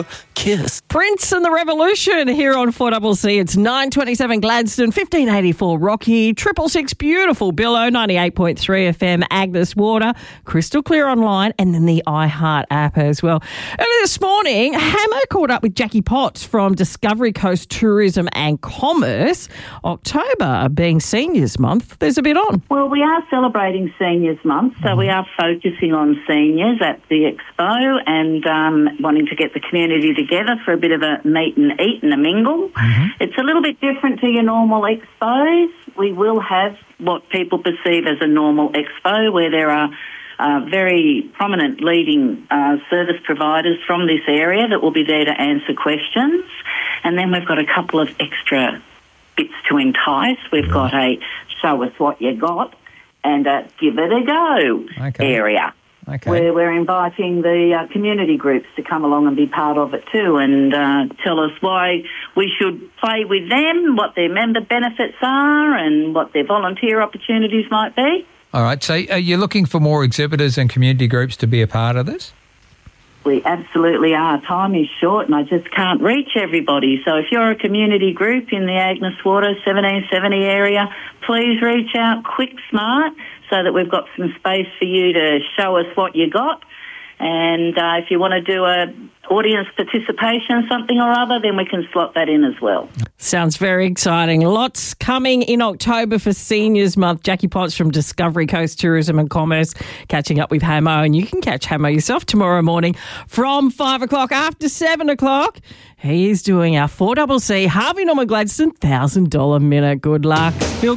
Kiss. Prince and the Revolution here on 4CC. It's 927 Gladstone, 1584 Rocky, 666 beautiful Billow, 98.3 FM Agnes Water, crystal clear online, and then the iHeart app as well. Earlier this morning, Hammer caught up with Jackie Potts from Discovery Coast Tourism and Commerce. October being Seniors Month, there's a bit on. Well, we are celebrating Seniors Month, so we are focusing on seniors at the Expo and wanting to get the community together for a bit of a meet and eat and a mingle. It's a little bit different to your normal expos. We will have what people perceive as a normal expo where there are very prominent leading service providers from this area that will be there to answer questions. And then we've got a couple of extra bits to entice. We've got a show us what you got and a give it a go area. Where we're inviting the community groups to come along and be part of it too and tell us why we should play with them, what their member benefits are and what their volunteer opportunities might be. All right, so are you looking for more exhibitors and community groups to be a part of this? We absolutely are. Time is short and I just can't reach everybody. So if you're a community group in the Agnes Water 1770 area, please reach out quick, smart, so that we've got some space for you to show us what you got. And if you want to do a audience participation, something or other, then we can slot that in as well. Sounds very exciting. Lots coming in October for Seniors Month. Jackie Potts from Discovery Coast Tourism and Commerce catching up with Hamo, and you can catch Hamo yourself tomorrow morning from 5 o'clock after 7 o'clock. He is doing our 4CC Harvey Norman Gladstone $1,000 minute. Good luck. Phil